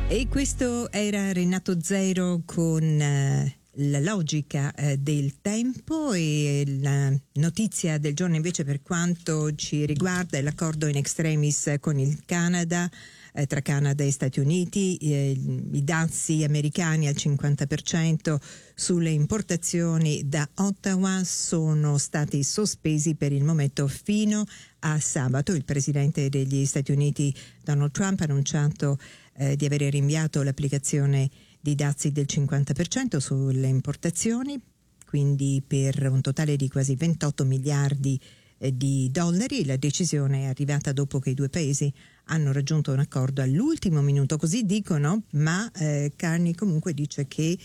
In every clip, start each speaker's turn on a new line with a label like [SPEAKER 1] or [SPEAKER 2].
[SPEAKER 1] E questo era Renato Zero con la logica del tempo. E la notizia del giorno invece per quanto ci riguarda è l'accordo in extremis con il Canada, tra Canada e Stati Uniti, i dazi americani al 50% sulle importazioni da Ottawa sono stati sospesi per il momento fino a sabato. Il presidente degli Stati Uniti Donald Trump ha annunciato di avere rinviato l'applicazione di dazi del 50% sulle importazioni, quindi per un totale di quasi 28 miliardi di dollari. La decisione è arrivata dopo che i due paesi hanno raggiunto un accordo all'ultimo minuto, così dicono, ma Carney comunque dice che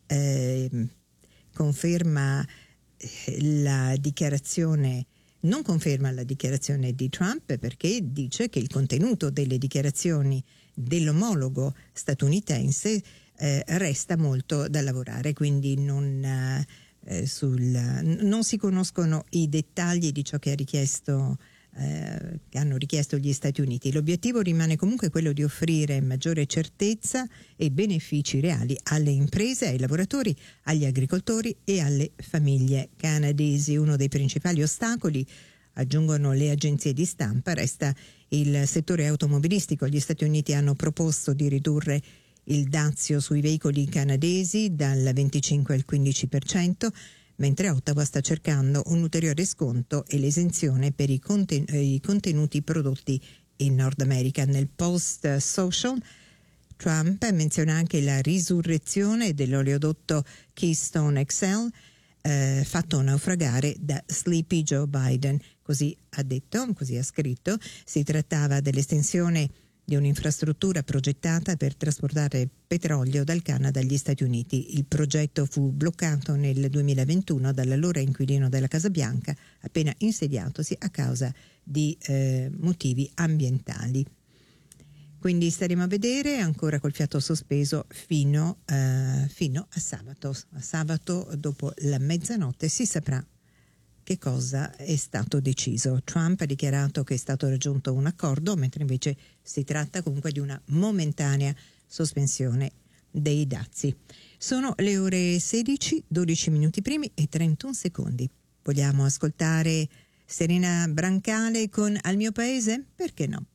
[SPEAKER 1] conferma la dichiarazione. Non conferma la dichiarazione di Trump perché dice che il contenuto delle dichiarazioni dell'omologo statunitense resta molto da lavorare, quindi non si conoscono i dettagli di ciò che hanno richiesto gli Stati Uniti. L'obiettivo rimane comunque quello di offrire maggiore certezza e benefici reali alle imprese, ai lavoratori, agli agricoltori e alle famiglie canadesi. Uno dei principali ostacoli, aggiungono le agenzie di stampa, resta il settore automobilistico. Gli Stati Uniti hanno proposto di ridurre il dazio sui veicoli canadesi dal 25 al 15%, mentre Ottawa sta cercando un ulteriore sconto e l'esenzione per i contenuti prodotti in Nord America. Nel post social Trump menziona anche la risurrezione dell'oleodotto Keystone XL, fatto naufragare da Sleepy Joe Biden, così ha detto, così ha scritto. Si trattava dell'estensione di un'infrastruttura progettata per trasportare petrolio dal Canada agli Stati Uniti. Il progetto fu bloccato nel 2021 dall'allora inquilino della Casa Bianca, appena insediatosi, a causa di motivi ambientali. Quindi staremo a vedere, ancora col fiato sospeso fino a sabato. A sabato dopo la mezzanotte si saprà che cosa è stato deciso. Trump ha dichiarato che è stato raggiunto un accordo, mentre invece si tratta comunque di una momentanea sospensione dei dazi. Sono le ore 16, 12 minuti primi e 31 secondi. Vogliamo ascoltare Serena Brancale con Al mio paese? Perché no?